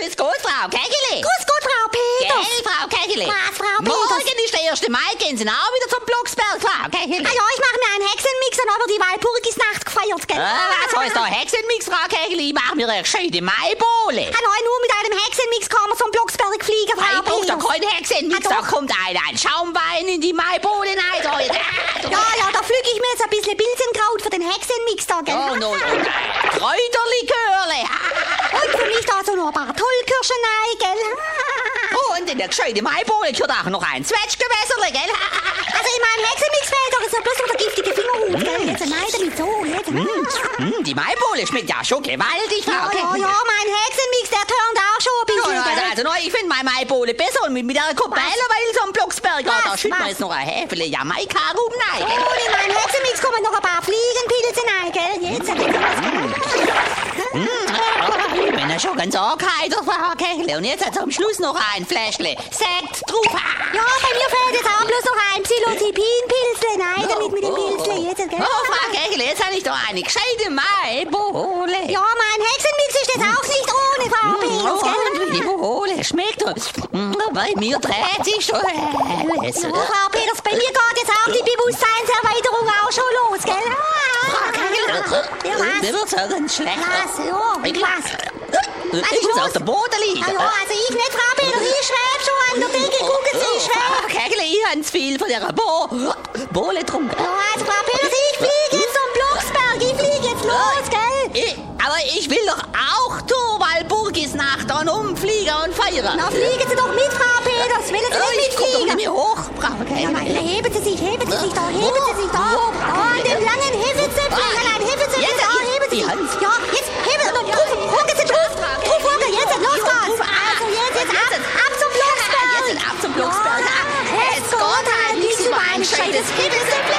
Grüß Gott, Frau Kegeli. Grüß Gott, Frau Peters. Gell, Frau Kegeli. Was, Frau Peters? Morgen ist der 1. Mai, gehen Sie auch wieder zum Blocksberg, Frau Kegeli. Ah ja, ich mache mir einen Hexenmix, dann aber die Walpurgisnacht gefeiert, gell? Was heißt da Hexenmix, Frau Kegeli? Ich mache mir eine gescheite Maibowle. Ah nein, nur mit einem Hexenmix kann man zum Blocksberg fliegen, Frau Ich brauch Peters. doch keinen Hexenmix, Ah, da doch. kommt ein Schaumwein in die Maibowle rein. Ja, da pflüge ich mir jetzt ein bisschen Pilzenkraut für den Hexenmix da, gell? Oh, no. Kräuterlikörle. Und für mich da so noch ein paar Tollkirschen rein, gell? Und in der gescheite Maibowle gehört auch noch ein Zwetschgewässerle, gell? Also in meinem Hexenmix fehlt doch jetzt bloß noch der giftige Fingerhut, gell? Jetzt nein, damit so, jetzt. Die Maibowle schmeckt ja schon gewaltig, Frau Kegeli. Ja, mein Hexenmix, der turnt auch schon ein bisschen, gell? Also, ich finde meine Maibowle besser und mit der Kopelle, weil so am Blocksberg, da Was? schütten wir Was? jetzt noch ein Häfele Jamaika rum rein. Und in meinen Hexenmix kommen noch ein paar Fliegenpilze rein, gell? Jetzt. Ich bin ja schon ganz angeheitert, Frau Kegeli. Und jetzt hat am Schluss noch ein Fläschle Sekt drauf. Ja, bei mir fehlt jetzt auch bloß noch ein Psilocybin-Pilzle. Nein, damit mit dem Pilzle jetzt, gell? Oh, Frau Kegeli, jetzt habe ich doch eine gescheite Maibowle. Ja, mein Hexenmix ist jetzt auch nicht ohne, Frau Peters, gell? Und die Bowle schmeckt doch. Bei mir dreht sich schon alles. Ja, Frau Peters, bei mir geht jetzt auch die Bewusstseinserweiterung auch schon los, gell? Ja, was? Mir wird's auch ganz schlecht. Was? Ja, was? Ich muss auf dem Boden liegen. Ah, ja, also ich nicht, Frau Peters, ich schweb schon an der Decke, gucken Sie, ich schweb. Frau Kegeli, ich habe zu viel von der Bowle getrunken. Ja, also Frau Peters, ich fliege jetzt zum Blocksberg, ich fliege jetzt los, gell? Aber ich will doch auch zur Walpurgisnacht an umfliegen und feiern. Na, fliegen Sie doch mit, Frau Peters, will Sie Ich komm doch nicht nicht mitfliegen? mehr hoch, Frau Ja, nein, Kegeli. heben Sie sich da, heben Sie sich da. Oh, an dem langen Hefezöpfchen, nein, Hefezöpfchen, Jetzt, da, heben Sie die sich. Hand. Ja, jetzt heben Sie, hocken Sie drauf, drauf, hocken, jetzt, los geht's. Also jetzt, ab zum Blocksberg. Jetzt ab zum Blocksberg. Ja, es geht halt nichts über ein gescheites Hefezöpfchen.